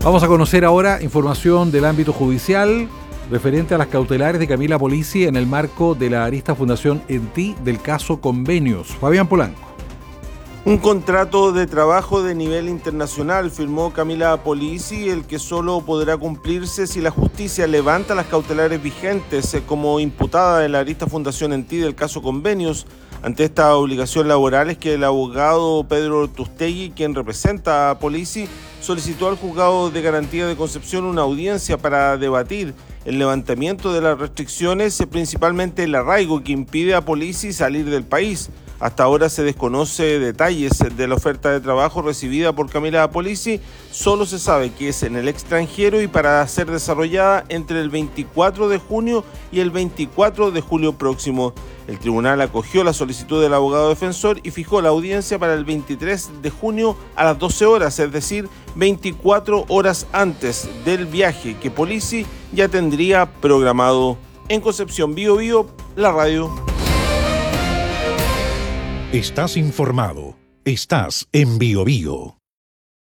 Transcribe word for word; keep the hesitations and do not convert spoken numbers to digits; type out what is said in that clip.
Vamos a conocer ahora información del ámbito judicial referente a las cautelares de Camila Polizzi en el marco de la arista Fundación En Ti del caso Convenios. Fabián Polanco. Un contrato de trabajo de nivel internacional firmó Camila Polizzi, el que solo podrá cumplirse si la justicia levanta las cautelares vigentes como imputada en la arista Fundación En Ti del caso Convenios. Ante esta obligación laboral es que el abogado Pedro Tustegui, quien representa a Polizzi, solicitó al juzgado de garantía de Concepción una audiencia para debatir el levantamiento de las restricciones, principalmente el arraigo que impide a Polizzi salir del país. Hasta ahora se desconoce detalles de la oferta de trabajo recibida por Camila Polizzi, solo se sabe que es en el extranjero y para ser desarrollada entre el veinticuatro de junio y el veinticuatro de julio próximo. El tribunal acogió la solicitud del abogado defensor y fijó la audiencia para el veintitrés de junio a las doce horas, es decir, veinticuatro horas antes del viaje que Polizzi ya tendría programado. En Concepción, Bío Bío, la radio. Estás informado. Estás en Bío Bío.